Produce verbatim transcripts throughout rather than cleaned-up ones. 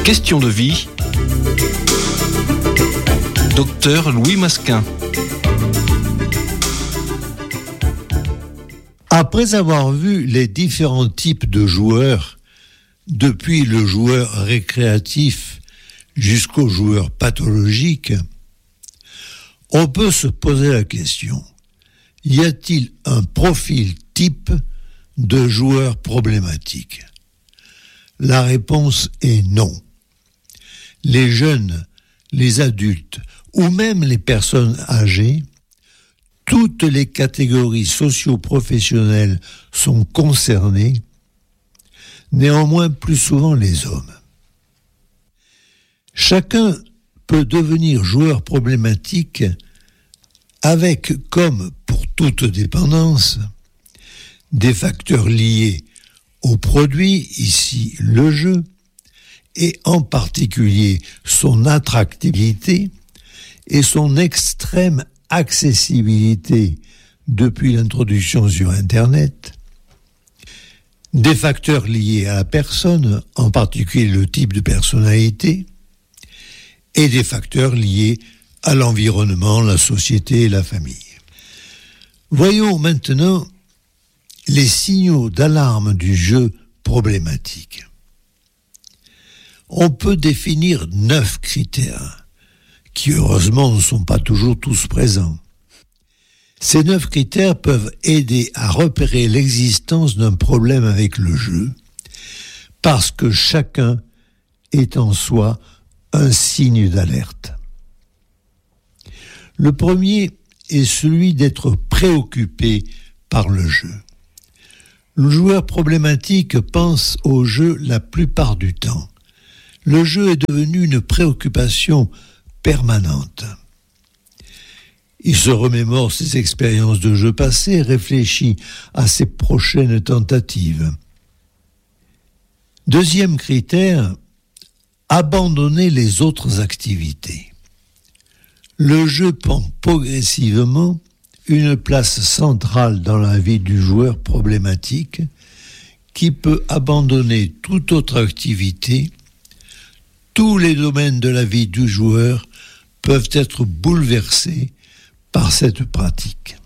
Question de vie. Docteur Louis Masquin. Après avoir vu les différents types de joueurs, depuis le joueur récréatif jusqu'au joueur pathologique, on peut se poser la question, y a-t-il un profil type de joueur problématique ? La réponse est non. Les jeunes, les adultes ou même les personnes âgées, toutes les catégories socio-professionnelles sont concernées, néanmoins plus souvent les hommes. Chacun peut devenir joueur problématique avec, comme pour toute dépendance, des facteurs liés au produit, ici le jeu, et en particulier son attractivité et son extrême accessibilité depuis l'introduction sur Internet, des facteurs liés à la personne, en particulier le type de personnalité, et des facteurs liés à l'environnement, la société et la famille. Voyons maintenant les signaux d'alarme du jeu problématique. On peut définir neuf critères, qui heureusement ne sont pas toujours tous présents. Ces neuf critères peuvent aider à repérer l'existence d'un problème avec le jeu, parce que chacun est en soi un signe d'alerte. Le premier est celui d'être préoccupé par le jeu. Le joueur problématique pense au jeu la plupart du temps. Le jeu est devenu une préoccupation permanente. Il se remémore ses expériences de jeu passées et réfléchit à ses prochaines tentatives. Deuxième critère, abandonner les autres activités. Le jeu prend progressivement une place centrale dans la vie du joueur problématique qui peut abandonner toute autre activité. Tous les domaines de la vie du joueur peuvent être bouleversés par cette pratique.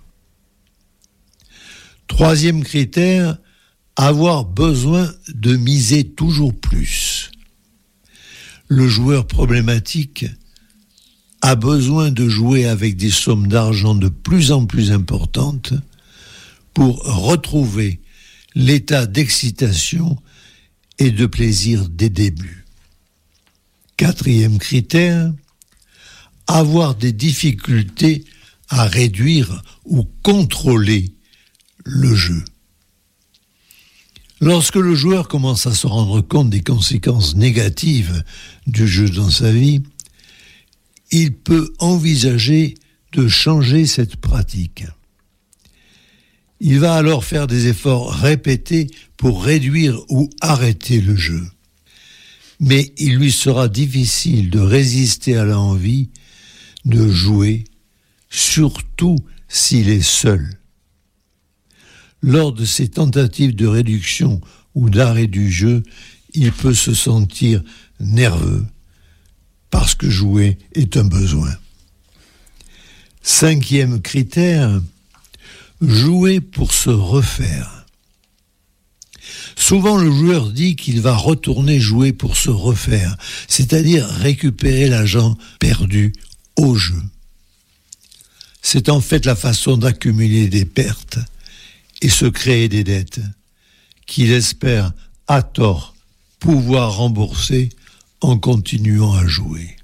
Troisième critère, avoir besoin de miser toujours plus. Le joueur problématique a besoin de jouer avec des sommes d'argent de plus en plus importantes pour retrouver l'état d'excitation et de plaisir des débuts. Quatrième critère, avoir des difficultés à réduire ou contrôler le jeu. Lorsque le joueur commence à se rendre compte des conséquences négatives du jeu dans sa vie, il peut envisager de changer cette pratique. Il va alors faire des efforts répétés pour réduire ou arrêter le jeu. Mais il lui sera difficile de résister à l'envie de jouer, surtout s'il est seul. Lors de ces tentatives de réduction ou d'arrêt du jeu, il peut se sentir nerveux, parce que jouer est un besoin. Cinquième critère, jouer pour se refaire. Souvent, le joueur dit qu'il va retourner jouer pour se refaire, c'est-à-dire récupérer l'argent perdu au jeu. C'est en fait la façon d'accumuler des pertes et se créer des dettes qu'il espère, à tort, pouvoir rembourser en continuant à jouer.